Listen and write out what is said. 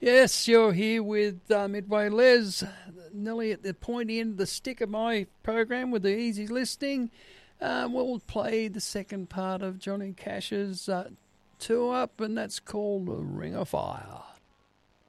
Yes, you're here with Midway Les, nearly at the pointy end of the stick of my program with the easy listening. We'll play the second part of Johnny Cash's tour up, and that's called Ring of Fire.